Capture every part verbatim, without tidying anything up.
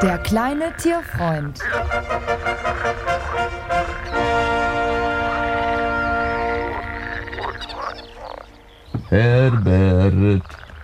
Der kleine Tierfreund. Herbert,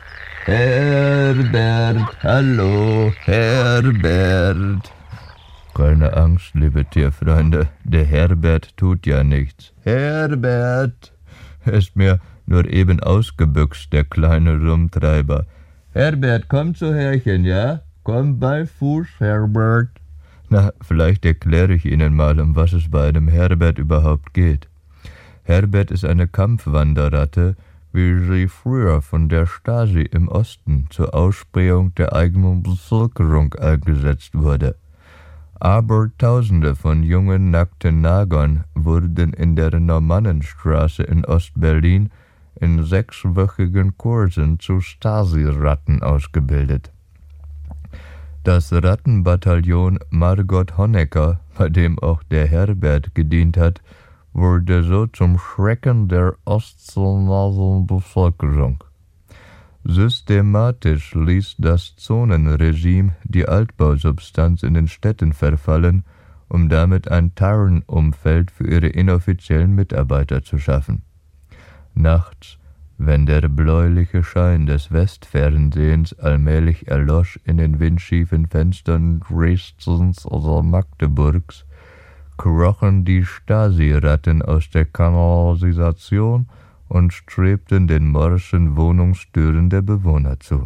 Herbert, hallo, Herbert. Keine Angst, liebe Tierfreunde, der Herbert tut ja nichts. Herbert, ist mir nur eben ausgebüxt, der kleine Rumtreiber. Herbert, komm zu Herrchen, ja? Komm bei Fuß, Herbert. Na, vielleicht erkläre ich Ihnen mal, um was es bei einem Herbert überhaupt geht. Herbert ist eine Kampfwanderratte, wie sie früher von der Stasi im Osten zur Ausspähung der eigenen Bevölkerung eingesetzt wurde. Aber Tausende von jungen, nackten Nagern wurden in der Normannenstraße in Ostberlin in sechswöchigen Kursen zu Stasi-Ratten ausgebildet. Das Rattenbataillon Margot Honecker, bei dem auch der Herbert gedient hat, wurde so zum Schrecken der ostnahen Bevölkerung. Systematisch ließ das Zonenregime die Altbausubstanz in den Städten verfallen, um damit ein Tarnumfeld für ihre inoffiziellen Mitarbeiter zu schaffen. Nachts, wenn der bläuliche Schein des Westfernsehens allmählich erlosch in den windschiefen Fenstern Dresdens oder Magdeburgs, krochen die Stasi-Ratten aus der Kanalisation und strebten den morschen Wohnungstüren der Bewohner zu.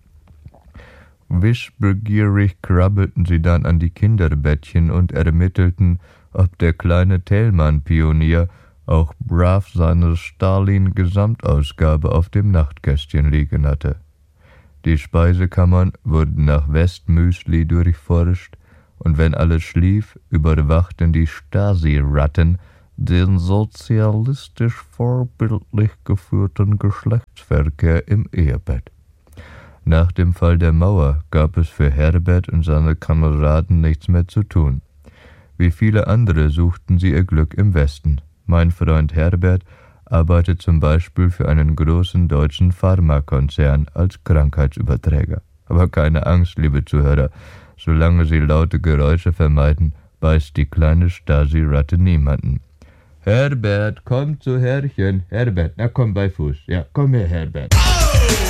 Wissbegierig krabbelten sie dann an die Kinderbettchen und ermittelten, ob der kleine Thälmann-Pionier auch brav seine Stalin-Gesamtausgabe auf dem Nachtkästchen liegen hatte. Die Speisekammern wurden nach Westmüsli durchforscht, und wenn alles schlief, überwachten die Stasi-Ratten den sozialistisch vorbildlich geführten Geschlechtsverkehr im Ehebett. Nach dem Fall der Mauer gab es für Herbert und seine Kameraden nichts mehr zu tun. Wie viele andere suchten sie ihr Glück im Westen. Mein Freund Herbert arbeitet zum Beispiel für einen großen deutschen Pharmakonzern als Krankheitsüberträger. Aber keine Angst, liebe Zuhörer, solange Sie laute Geräusche vermeiden, beißt die kleine Stasi-Ratte niemanden. Herbert, komm zu Herrchen. Herbert, na komm bei Fuß. Ja, komm her, Herbert.